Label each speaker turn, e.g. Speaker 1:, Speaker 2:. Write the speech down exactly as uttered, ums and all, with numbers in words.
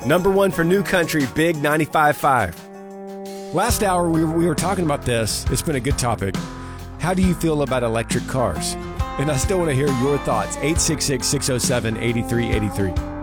Speaker 1: Number one for New Country, Big ninety-five point five.
Speaker 2: Last hour, we were, we were talking about this. It's been a good topic. How do you feel about electric cars? And I still want to hear your thoughts. eight six six, six oh seven, eight three eight three.